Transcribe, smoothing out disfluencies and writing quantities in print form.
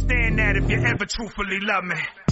understand that if you ever truthfully love me.